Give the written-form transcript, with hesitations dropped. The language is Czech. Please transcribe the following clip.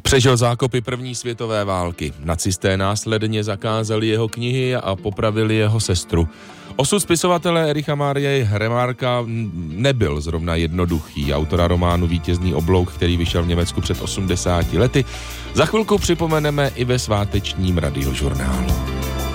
Přežil zákopy první světové války. Nacisté následně zakázali jeho knihy a popravili jeho sestru. Osud spisovatele Ericha Marie Remarka nebyl zrovna jednoduchý. Autora románu Vítězný oblouk, který vyšel v Německu před 80 lety, za chvilku připomeneme i ve svátečním radiožurnálu.